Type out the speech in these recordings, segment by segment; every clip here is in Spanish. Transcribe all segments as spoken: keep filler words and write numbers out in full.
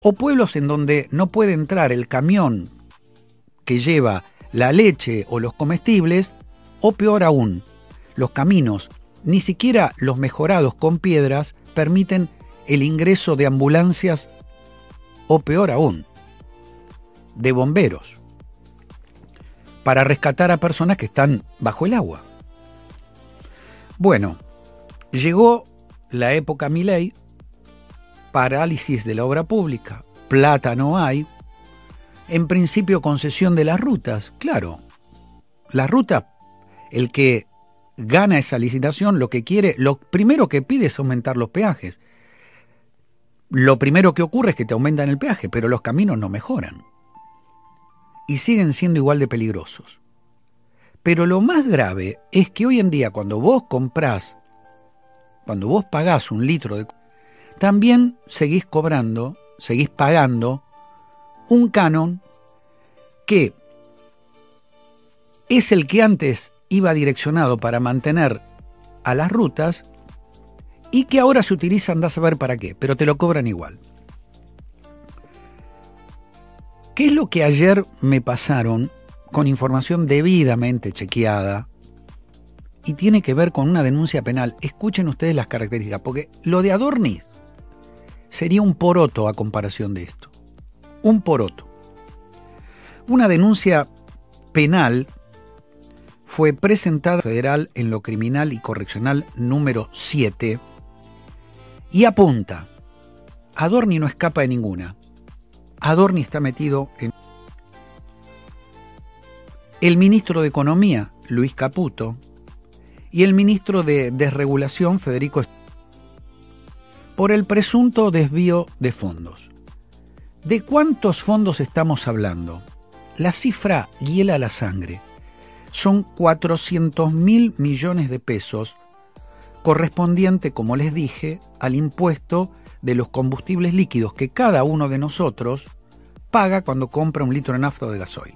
o pueblos en donde no puede entrar el camión que lleva la leche o los comestibles, o peor aún, los caminos, ni siquiera los mejorados con piedras, permiten el ingreso de ambulancias, o peor aún, de bomberos, para rescatar a personas que están bajo el agua. Bueno, llegó la época Milei, parálisis de la obra pública, plata no hay, en principio concesión de las rutas. Claro, la ruta, el que gana esa licitación, lo que quiere, lo primero que pide es aumentar los peajes. Lo primero que ocurre es que te aumentan el peaje, pero los caminos no mejoran. Y siguen siendo igual de peligrosos. Pero lo más grave es que hoy en día cuando vos comprás, cuando vos pagás un litro de... también seguís cobrando, seguís pagando un canon que es el que antes iba direccionado para mantener a las rutas y que ahora se utiliza, andás a saber para qué, pero te lo cobran igual. ¿Qué es lo que ayer me pasaron con información debidamente chequeada y tiene que ver con una denuncia penal? Escuchen ustedes las características, porque lo de Adorni sería un poroto a comparación de esto. Un poroto. Una denuncia penal fue presentada federal en lo criminal y correccional número siete y apunta: Adorni no escapa de ninguna. Adorni está metido en... El ministro de Economía, Luis Caputo, y el ministro de Desregulación, Federico, por el presunto desvío de fondos. ¿De cuántos fondos estamos hablando? La cifra hiela la sangre. Son cuatrocientos mil millones de pesos, correspondiente, como les dije, al impuesto de los combustibles líquidos que cada uno de nosotros paga cuando compra un litro de nafta o de gasoil.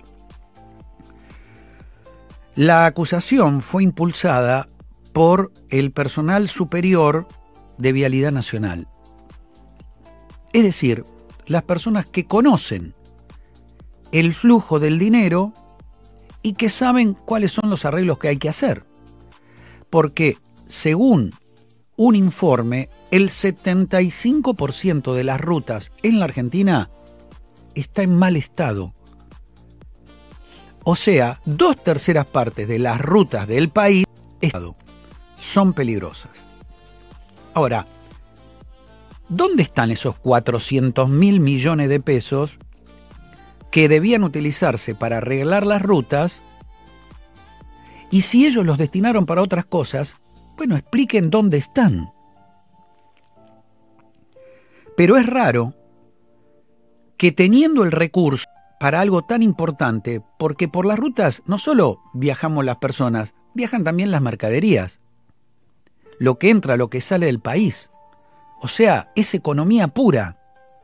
La acusación fue impulsada por el personal superior de Vialidad Nacional. Es decir, las personas que conocen el flujo del dinero y que saben cuáles son los arreglos que hay que hacer. Porque, según un informe, el setenta y cinco por ciento de las rutas en la Argentina está en mal estado. O sea, dos terceras partes de las rutas del país son peligrosas. Ahora, ¿dónde están esos cuatrocientos mil millones de pesos que debían utilizarse para arreglar las rutas? Y si ellos los destinaron para otras cosas, bueno, expliquen dónde están. Pero es raro que teniendo el recurso para algo tan importante, porque por las rutas no solo viajamos las personas, viajan también las mercaderías, lo que entra, lo que sale del país. O sea, es economía pura.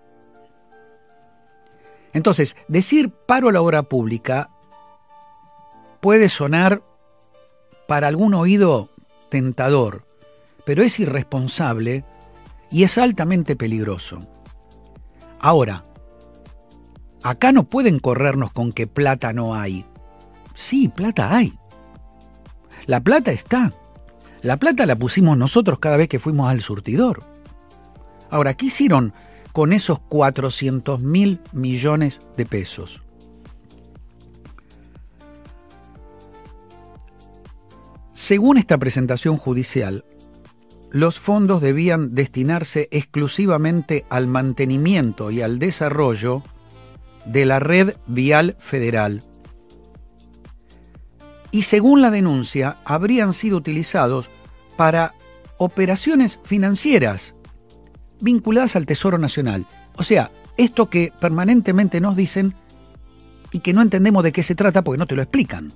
Entonces, decir paro a la obra pública puede sonar para algún oído tentador, pero es irresponsable y es altamente peligroso. Ahora, acá no pueden corrernos con que plata no hay. Sí, plata hay. La plata está. La plata la pusimos nosotros cada vez que fuimos al surtidor. Ahora, ¿qué hicieron con esos cuatrocientos mil millones de pesos? Según esta presentación judicial, los fondos debían destinarse exclusivamente al mantenimiento y al desarrollo de la red vial federal. Y según la denuncia, habrían sido utilizados para operaciones financieras vinculadas al Tesoro Nacional. O sea, esto que permanentemente nos dicen y que no entendemos de qué se trata porque no te lo explican.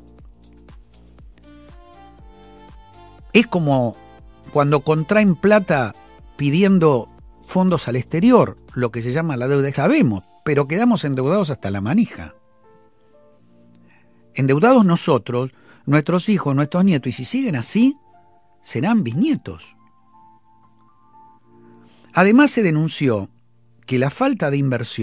Es como cuando contraen plata pidiendo fondos al exterior, lo que se llama la deuda. Sabemos, pero quedamos endeudados hasta la manija. Endeudados nosotros, nuestros hijos, nuestros nietos, y si siguen así, serán bisnietos. Además se denunció que la falta de inversión